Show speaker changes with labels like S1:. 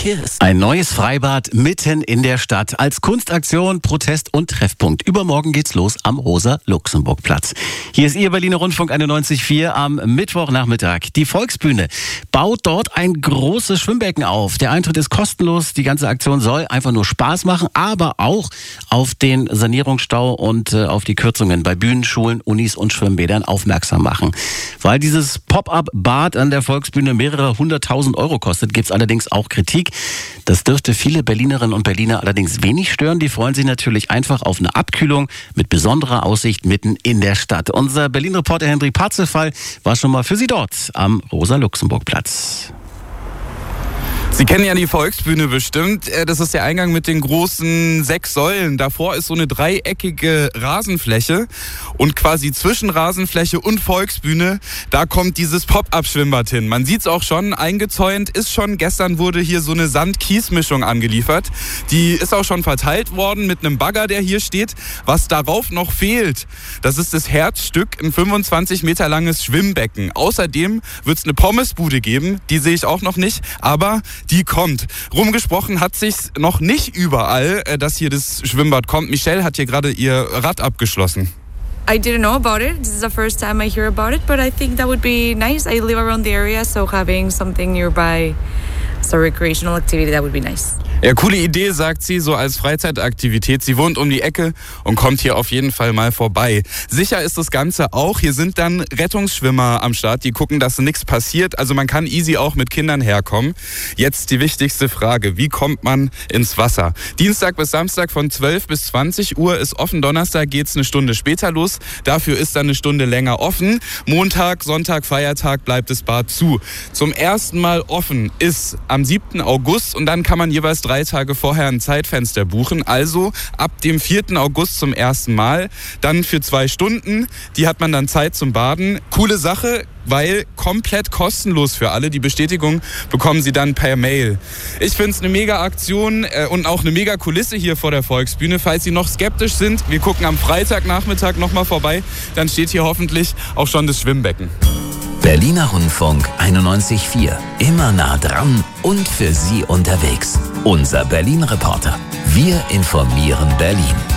S1: Kiss.
S2: Ein neues Freibad mitten in der Stadt als Kunstaktion, Protest und Treffpunkt. Übermorgen geht's los am Rosa-Luxemburg-Platz. Hier ist Ihr Berliner Rundfunk 91.4 am Mittwochnachmittag. Die Volksbühne baut dort ein großes Schwimmbecken auf. Der Eintritt ist kostenlos. Die ganze Aktion soll einfach nur Spaß machen, aber auch auf den Sanierungsstau und auf die Kürzungen bei Bühnen, Schulen, Unis und Schwimmbädern aufmerksam machen. Weil dieses Pop-up-Bad an der Volksbühne mehrere 100.000 Euro kostet, gibt's allerdings auch Kritik. Das dürfte viele Berlinerinnen und Berliner allerdings wenig stören. Die freuen sich natürlich einfach auf eine Abkühlung mit besonderer Aussicht mitten in der Stadt. Unser Berlin-Reporter Hendrik Parzefall war schon mal für Sie dort am Rosa-Luxemburg-Platz.
S3: Sie kennen ja die Volksbühne bestimmt. Das ist der Eingang mit den großen 6 Säulen. Davor ist so eine dreieckige Rasenfläche. Und quasi zwischen Rasenfläche und Volksbühne, da kommt dieses Pop-up-Schwimmbad hin. Man sieht es auch schon, eingezäunt ist schon. Gestern wurde hier so eine Sand-Kies-Mischung angeliefert. Die ist auch schon verteilt worden mit einem Bagger, der hier steht. Was darauf noch fehlt, das ist das Herzstück, ein 25 Meter langes Schwimmbecken. Außerdem wird es eine Pommesbude geben. Die sehe ich auch noch nicht, aber die kommt. Rumgesprochen hat sich's noch nicht überall, dass hier das Schwimmbad kommt. Michelle hat hier gerade ihr Rad abgeschlossen.
S4: I didn't know about it. This is the first time I hear about it, but I think that would be nice. I live around the area, so having something nearby as a recreational activity, that would be nice.
S3: Ja, coole Idee, sagt sie, so als Freizeitaktivität. Sie wohnt um die Ecke und kommt hier auf jeden Fall mal vorbei. Sicher ist das Ganze auch. Hier sind dann Rettungsschwimmer am Start, die gucken, dass nichts passiert. Also man kann easy auch mit Kindern herkommen. Jetzt die wichtigste Frage, wie kommt man ins Wasser? Dienstag bis Samstag von 12 bis 20 Uhr ist offen. Donnerstag geht's eine Stunde später los. Dafür ist dann eine Stunde länger offen. Montag, Sonntag, Feiertag bleibt das Bad zu. Zum ersten Mal offen ist am 7. August und dann kann man jeweils 3 Tage vorher ein Zeitfenster buchen. Also ab dem 4. August zum ersten Mal. Dann für 2 Stunden. Die hat man dann Zeit zum Baden. Coole Sache, weil komplett kostenlos für alle. Die Bestätigung bekommen Sie dann per Mail. Ich finde es eine mega Aktion und auch eine mega Kulisse hier vor der Volksbühne. Falls Sie noch skeptisch sind, wir gucken am Freitagnachmittag nochmal vorbei. Dann steht hier hoffentlich auch schon das Schwimmbecken.
S1: Berliner Rundfunk 91.4. Immer nah dran und für Sie unterwegs. Unser Berlin-Reporter. Wir informieren Berlin.